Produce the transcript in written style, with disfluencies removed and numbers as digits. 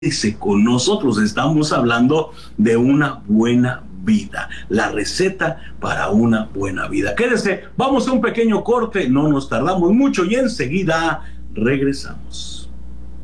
quédese con nosotros, estamos hablando de una buena vida, la receta para una buena vida. Quédese, vamos a un pequeño corte, no nos tardamos mucho y enseguida regresamos.